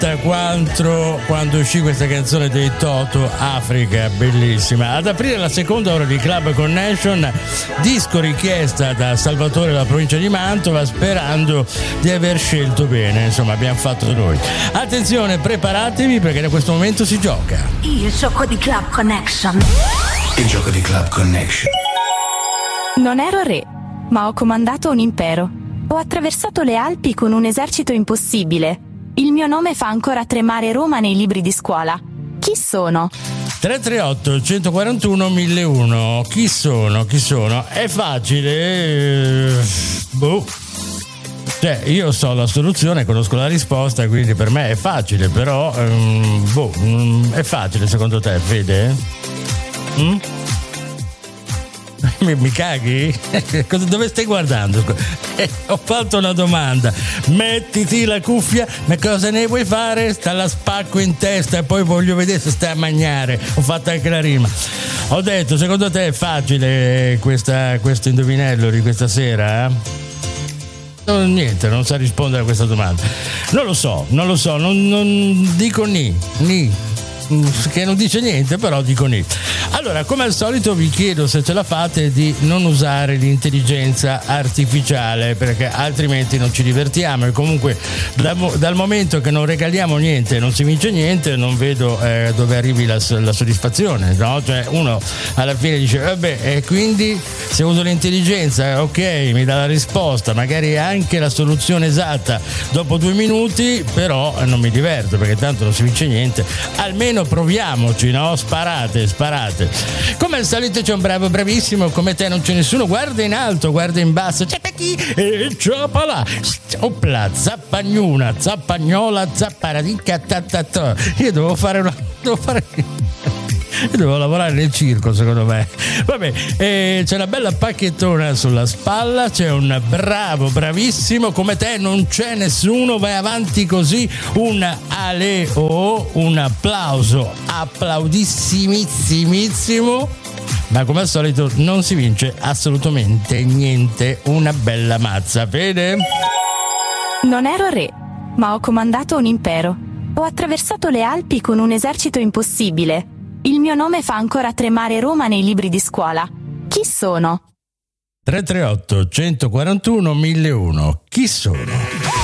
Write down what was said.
quando uscì questa canzone dei Toto, Africa, bellissima. Ad aprire la seconda ora di Club Connection, disco richiesta da Salvatore della provincia di Mantova, sperando di aver scelto bene. Insomma, abbiamo fatto noi. Attenzione, preparatevi perché da questo momento si gioca. Il gioco di Club Connection. Il gioco di Club Connection. Non ero re, ma ho comandato un impero. Ho attraversato le Alpi con un esercito impossibile. Il mio nome fa ancora tremare Roma nei libri di scuola. Chi sono? 338 141 1001. Chi sono? È facile. Cioè, io so la soluzione, conosco la risposta, quindi per me è facile, però è facile secondo te, Fede? Mi caghi? Dove stai guardando? Ho fatto una domanda. Mettiti la cuffia, ma cosa ne vuoi fare? Sta la spacco in testa e poi voglio vedere se stai a mangiare. Ho fatto anche la rima. Ho detto, secondo te è facile questo indovinello di questa sera? Niente, non sa rispondere a questa domanda. Non lo so, non dico ni. Che non dice niente, però dico ni. Allora, come al solito vi chiedo, se ce la fate, di non usare l'intelligenza artificiale, perché altrimenti non ci divertiamo, e comunque dal momento che non regaliamo niente, non si vince niente, non vedo dove arrivi la soddisfazione, no? Cioè uno alla fine dice vabbè, e quindi se uso l'intelligenza, ok, mi dà la risposta, magari anche la soluzione esatta dopo 2 minuti, però non mi diverto perché tanto non si vince niente. Almeno proviamoci, no? Sparate. Come al solito c'è un bravissimo, come te non c'è nessuno. Guarda in alto, guarda in basso, c'è chi e ciopala, opla, zappagnuna, zappagnola, zapparadica, tatata. Io devo lavorare nel circo, secondo me. Vabbè, c'è una bella pacchettona sulla spalla, c'è un bravissimo, come te non c'è nessuno, vai avanti così, un aleo, un applauso applaudissimissimo, ma come al solito non si vince assolutamente niente, una bella mazza, vede? Non ero re, ma ho comandato un impero. Ho attraversato le Alpi con un esercito impossibile. Il mio nome fa ancora tremare Roma nei libri di scuola. Chi sono? 338 141 1001. Chi sono?